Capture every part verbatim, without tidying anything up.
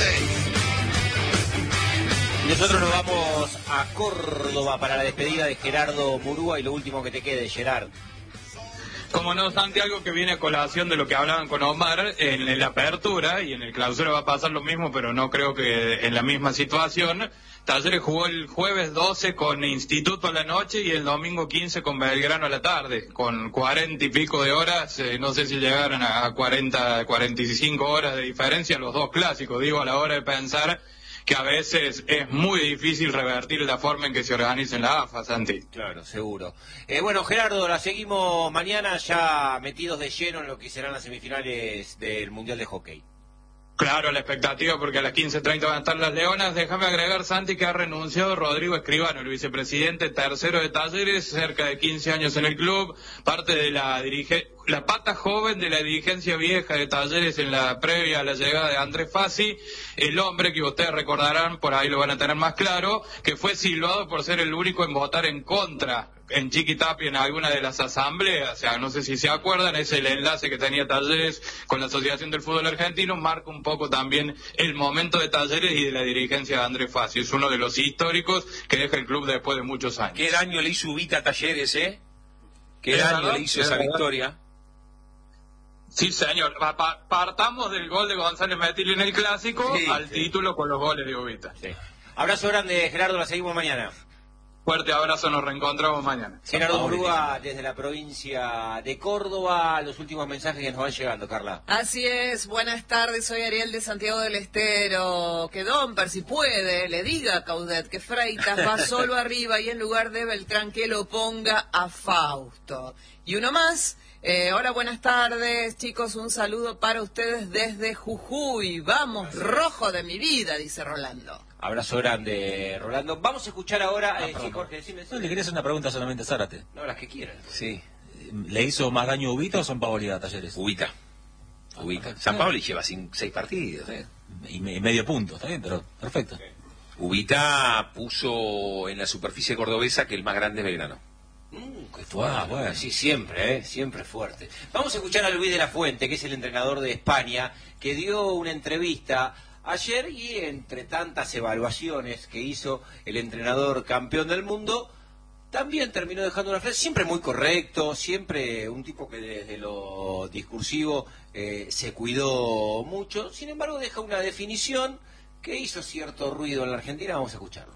Nosotros nos vamos a Córdoba para la despedida de Gerardo Murúa y lo último que te quede, Gerard. Como no, Santi, algo que viene a colación de lo que hablaban con Omar en, en la apertura, y en el clausura va a pasar lo mismo, pero no creo que en la misma situación. Talleres jugó el jueves doce con Instituto a la noche y el domingo quince con Belgrano a la tarde, con cuarenta y pico de horas, eh, no sé si llegaron a cuarenta, cuarenta y cinco horas de diferencia los dos clásicos, digo, a la hora de pensar que a veces es muy difícil revertir la forma en que se organiza en la A F A, Santi. Claro, seguro. Eh, bueno, Gerardo, la seguimos mañana ya metidos de lleno en lo que serán las semifinales del Mundial de Hockey. Claro, la expectativa, porque a las quince treinta van a estar las Leonas. Déjame agregar, Santi, que ha renunciado Rodrigo Escribano, el vicepresidente tercero de Talleres, cerca de quince años en el club, parte de la dirige la pata joven de la dirigencia vieja de Talleres en la previa a la llegada de Andrés Fassi, el hombre que ustedes recordarán, por ahí lo van a tener más claro, que fue silbado por ser el único en votar en contra en Chiquitapia en alguna de las asambleas. O sea, no sé si se acuerdan, es el enlace que tenía Talleres con la Asociación del Fútbol Argentino, marca un poco también el momento de Talleres y de la dirigencia de Andrés Fassi. Es uno de los históricos que deja el club después de muchos años. ¿Qué daño le hizo Ubita a Talleres, eh? ¿Qué daño verdad? le hizo esa victoria? Sí, señor. Pa pa partamos del gol de González Metilli en el Clásico sí, al sí. título con los goles de Ubita. Sí. Abrazo grande, Gerardo, la seguimos mañana. Fuerte abrazo, nos reencontramos mañana. Gerardo Murúa, desde la provincia de Córdoba, los últimos mensajes que nos van llegando, Carla. Así es, buenas tardes, soy Ariel de Santiago del Estero. Que Domper, si puede, le diga a Caudet que Freitas va solo arriba y en lugar de Beltrán que lo ponga a Fausto. Y uno más, eh, hola, buenas tardes, chicos, un saludo para ustedes desde Jujuy. Vamos, rojo de mi vida, dice Rolando. Abrazo grande, Rolando. Vamos a escuchar ahora... Ah, eh, sí, Jorge, decime, decime. No, le quería hacer una pregunta solamente a Zárate. No, las que quieran. Sí. ¿Le hizo más daño a Ubita o San Paoli a Talleres? Ubita. Ubita. San Paoli lleva cinco, seis partidos. ¿eh? Y, me, y medio punto, está bien, pero perfecto. Okay. Ubita puso en la superficie cordobesa que el más grande es Belgrano. Mm, qué fuerte. Ah, bueno. Sí, siempre, ¿eh? Siempre fuerte. Vamos a escuchar a Luis de la Fuente, que es el entrenador de España, que dio una entrevista ayer y entre tantas evaluaciones que hizo el entrenador campeón del mundo, también terminó dejando una frase, siempre muy correcto, siempre un tipo que desde lo discursivo eh, se cuidó mucho, sin embargo deja una definición que hizo cierto ruido en la Argentina. Vamos a escucharlo.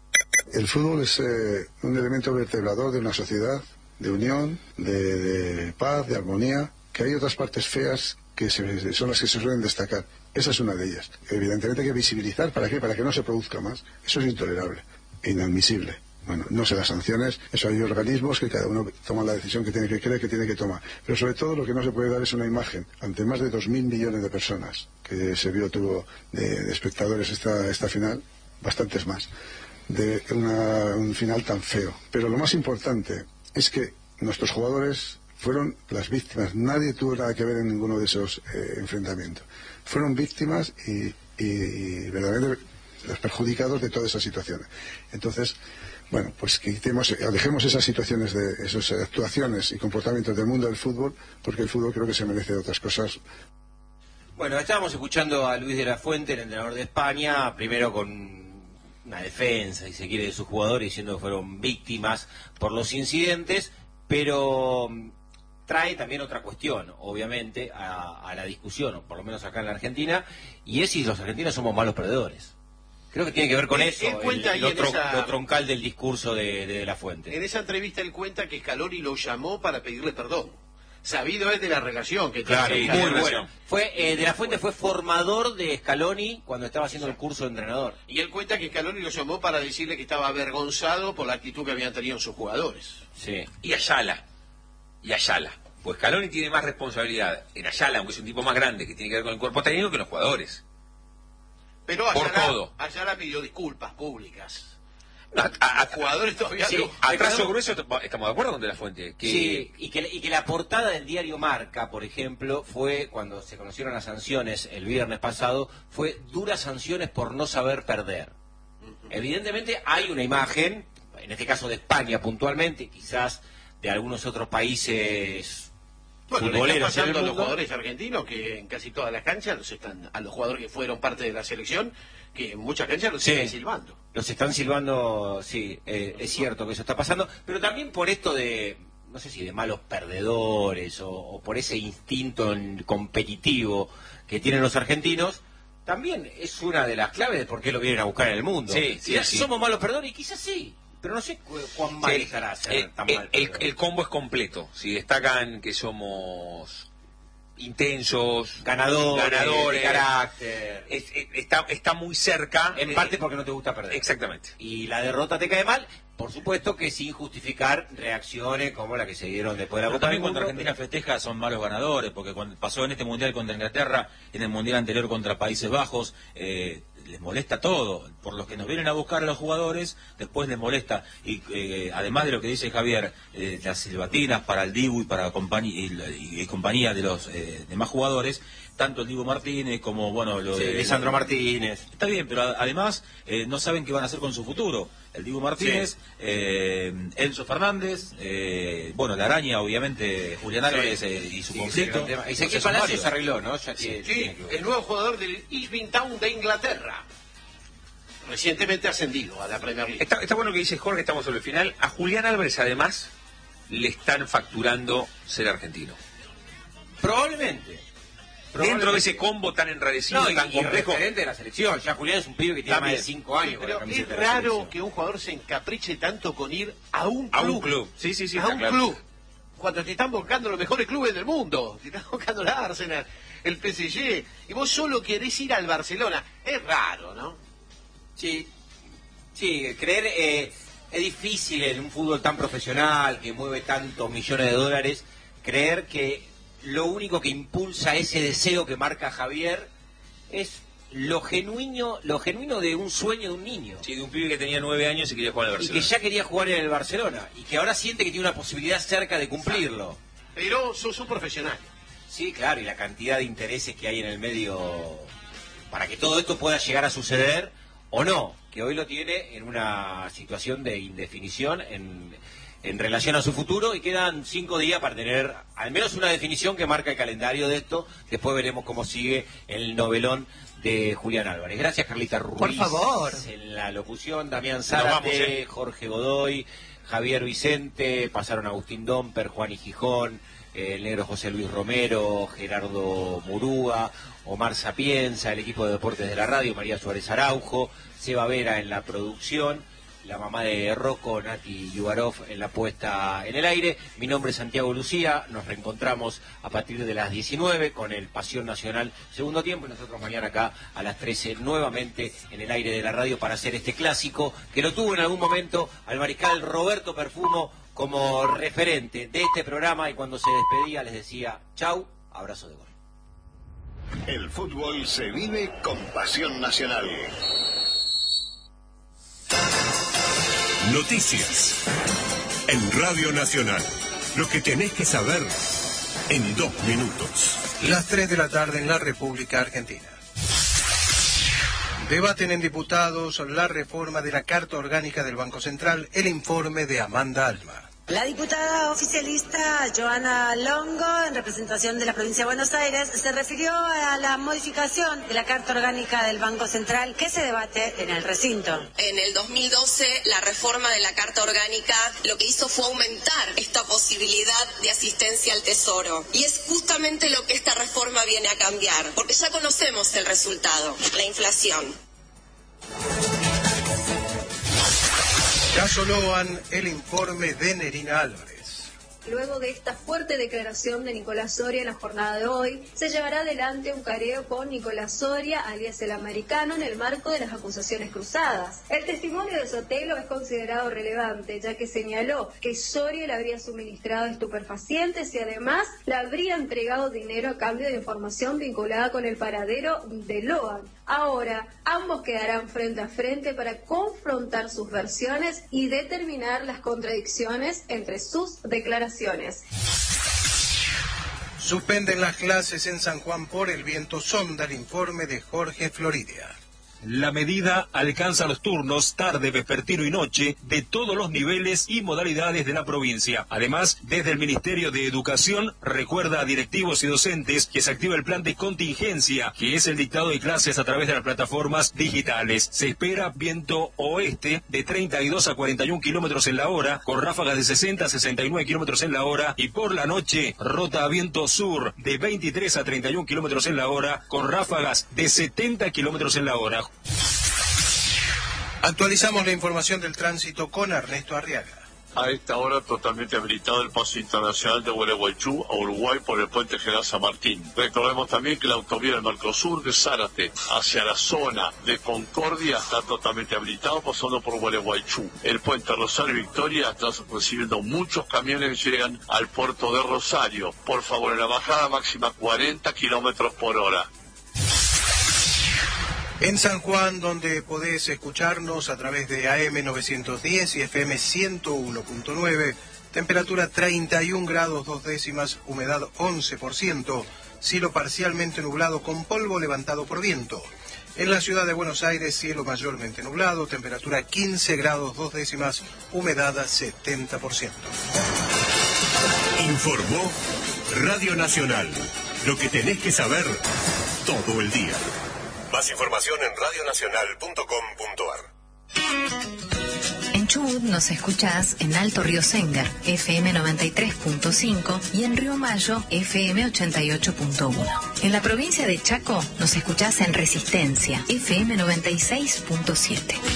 El fútbol es eh, un elemento vertebrador de una sociedad, de unión, de, de paz, de armonía, que hay otras partes feas que se, son las que se suelen destacar. Esa es una de ellas. Evidentemente hay que visibilizar. ¿Para qué? Para que no se produzca más. Eso es intolerable, inadmisible. Bueno, no se das sanciones, eso hay organismos que cada uno toma la decisión que tiene que creer que tiene que tomar. Pero sobre todo lo que no se puede dar es una imagen ante más de dos mil millones de personas que se vio, tuvo de, de espectadores esta, esta final, bastantes más, de una, un final tan feo. Pero lo más importante es que nuestros jugadores fueron las víctimas. Nadie tuvo nada que ver en ninguno de esos eh, enfrentamientos. Fueron víctimas y, y, y verdaderamente los perjudicados de todas esas situaciones. Entonces, bueno, pues que quitemos, alejemos esas situaciones, de esas actuaciones y comportamientos del mundo del fútbol, porque el fútbol creo que se merece de otras cosas. Bueno, estábamos escuchando a Luis de la Fuente, el entrenador de España, primero con una defensa, si se quiere, de sus jugadores, diciendo que fueron víctimas por los incidentes, pero trae también otra cuestión, obviamente, a, a la discusión, o por lo menos acá en la Argentina, y es si los argentinos somos malos perdedores. Creo que tiene que ver con él, eso, él cuenta el, lo, tron, esa, lo troncal del discurso de, de, de la Fuente. En esa entrevista él cuenta que Scaloni lo llamó para pedirle perdón. Sabido es de la relación que claro, tiene. Muy bueno. bueno. Fue, eh, de la Fuente fue formador de Scaloni cuando estaba haciendo el curso de entrenador. Y él cuenta que Scaloni lo llamó para decirle que estaba avergonzado por la actitud que habían tenido sus jugadores. Sí. Y Ayala. Y Ayala. Pues Scaloni tiene más responsabilidad en Ayala, aunque es un tipo más grande, que tiene que ver con el cuerpo técnico, que en los jugadores. Pero Ayala, por todo. Ayala pidió disculpas públicas. No, a, a, a jugadores todavía sí, no. A trazo grueso estamos de acuerdo con De la Fuente. Que... Sí, y que, y que la portada del diario Marca, por ejemplo, fue, cuando se conocieron las sanciones el viernes pasado, fue duras sanciones por no saber perder. Uh-huh. Evidentemente hay una imagen, en este caso de España puntualmente, quizás de algunos otros países Bueno, le futboleros está en el pasando a los mundo. jugadores argentinos que en casi todas las canchas los están, a los jugadores que fueron parte de la selección, que en muchas canchas los Sí. siguen silbando. Los están silbando, sí, eh, es cierto que eso está pasando, pero también por esto de, no sé si de malos perdedores o, o por ese instinto en- competitivo que tienen los argentinos, también es una de las claves de por qué lo vienen a buscar en el mundo. Sí, sí, Quizás sí. somos malos perdedores y quizás sí, pero no sé cu- cuán mal Sí, estará ser el, tan el- mal el- perdedor. el combo es completo. Si destacan que somos intensos, ganadores, ganadores, de carácter, es- es- está, está muy cerca. en eh, parte porque no te gusta perder. Exactamente. Y la derrota te cae mal, por supuesto que sin justificar reacciones como la que se dieron después de la Pero Copa del también cuando Mundo. Argentina festeja son malos ganadores, porque cuando pasó en este mundial contra Inglaterra, en el mundial anterior contra Países Bajos, eh, les molesta todo. Por los que nos vienen a buscar a los jugadores, después les molesta. Y eh, además de lo que dice Javier, eh, las silbatinas para el Dibu y para compañía, y, la- y- y compañía de los eh, demás jugadores, tanto el Dibu Martínez como, bueno, lo Sí, de Lisandro Martínez. Está bien, pero a- además eh, no saben qué van a hacer con su futuro. El Dibu Martínez, eh, Enzo Fernández, eh, bueno, la araña, obviamente, Julián Álvarez eh, y su Sí, conflicto. sí, el tema. Ezequiel Entonces, son Palacios varios. se arregló, ¿no? Ya que- Sí, tiene que- el nuevo jugador del Ipswich Town de Inglaterra, recientemente ascendido a la Premier League. Está, está bueno que dice Jorge, estamos sobre el final. A Julián Álvarez, además, le están facturando ser argentino. Probablemente. Dentro de ese combo tan enradecido, No, y, tan y complejo. referente de la selección. Ya Julián es un pibe que tiene También. más de cinco años. con la Pero camiseta es de la raro selección. que un jugador se encapriche tanto con ir a un club. A un club. Sí, sí, sí, a está un claro. club. Cuando te están buscando los mejores clubes del mundo. Te están buscando el Arsenal, el P S G. Y vos solo querés ir al Barcelona. Es raro, ¿no? Sí, sí, creer eh, es difícil en un fútbol tan profesional que mueve tantos millones de dólares, creer que lo único que impulsa ese deseo que marca Javier es lo genuino, lo genuino de un sueño de un niño. Sí, de un pibe que tenía nueve años y quería jugar al Y Barcelona. que ya quería jugar en el Barcelona y que ahora siente que tiene una posibilidad cerca de cumplirlo. Pero sos un profesional. Sí, claro, y la cantidad de intereses que hay en el medio para que todo esto pueda llegar a suceder o no, que hoy lo tiene en una situación de indefinición en, en relación a su futuro y quedan cinco días para tener al menos una definición que marca el calendario de esto. Después veremos cómo sigue el novelón de Julián Álvarez. Gracias, Carlita Ruiz. Por favor. En la locución, Damián vamos, Zárate, ¿eh? Jorge Godoy, Javier Vicente, pasaron Agustín Domper, Juan y Gijón, eh, el negro José Luis Romero, Gerardo Murúa, Omar Sapienza, el equipo de deportes de la radio, María Suárez Araujo, Seba Vera en la producción, la mamá de Rocco, Nati Yubarov en la puesta en el aire. Mi nombre es Santiago Lucía, nos reencontramos a partir de las diecinueve con el Pasión Nacional segundo tiempo y nosotros mañana acá a las trece nuevamente en el aire de la radio para hacer este clásico que lo tuvo en algún momento al mariscal Roberto Perfumo como referente de este programa y cuando se despedía les decía chau, abrazo de gol. El fútbol se vive con Pasión Nacional. Noticias en Radio Nacional. Lo que tenés que saber en dos minutos. Las tres de la tarde en la República Argentina. Debaten en diputados la reforma de la Carta Orgánica del Banco Central, el informe de Amanda Alma. La diputada oficialista Joana Longo, en representación de la provincia de Buenos Aires, se refirió a la modificación de la Carta Orgánica del Banco Central que se debate en el recinto. En el dos mil doce, la reforma de la Carta Orgánica lo que hizo fue aumentar esta posibilidad de asistencia al Tesoro. Y es justamente lo que esta reforma viene a cambiar, porque ya conocemos el resultado, la inflación. Caso Loan, el informe de Nerina Álvarez. Luego de esta fuerte declaración de Nicolás Soria en la jornada de hoy, se llevará adelante un careo con Nicolás Soria, alias el americano, en el marco de las acusaciones cruzadas. El testimonio de Sotelo es considerado relevante, ya que señaló que Soria le habría suministrado estupefacientes y además le habría entregado dinero a cambio de información vinculada con el paradero de Loan. Ahora, ambos quedarán frente a frente para confrontar sus versiones y determinar las contradicciones entre sus declaraciones. Suspenden las clases en San Juan por el viento sonda, el informe de Jorge Floridia. La medida alcanza los turnos tarde, vespertino y noche de todos los niveles y modalidades de la provincia. Además, desde el Ministerio de Educación recuerda a directivos y docentes que se activa el plan de contingencia, que es el dictado de clases a través de las plataformas digitales. Se espera viento oeste de treinta y dos a cuarenta y un kilómetros en la hora, con ráfagas de sesenta a sesenta y nueve kilómetros en la hora, y por la noche rota a viento sur de veintitrés a treinta y un kilómetros en la hora, con ráfagas de setenta kilómetros en la hora. Actualizamos la información del tránsito con Ernesto Arriaga. A esta hora totalmente habilitado el paso internacional de Gualeguaychú a Uruguay por el puente General San Martín. Recordemos también que la autovía del Mercosur de Zárate hacia la zona de Concordia está totalmente habilitado pasando por Gualeguaychú. El puente Rosario Victoria está recibiendo muchos camiones que llegan al puerto de Rosario. Por favor, en la bajada máxima cuarenta kilómetros por hora. En San Juan, donde podés escucharnos a través de A M novecientos diez y F M ciento uno punto nueve, temperatura treinta y un grados dos décimas, humedad once por ciento, cielo parcialmente nublado con polvo levantado por viento. En la ciudad de Buenos Aires, cielo mayormente nublado, temperatura quince grados dos décimas, humedad setenta por ciento. Informó Radio Nacional. Lo que tenés que saber todo el día. Más información en radio nacional punto com punto a r. En Chubut nos escuchás en Alto Río Sengar, F M noventa y tres punto cinco, y en Río Mayo, F M ochenta y ocho punto uno. En la provincia de Chaco nos escuchás en Resistencia, F M noventa y seis punto siete.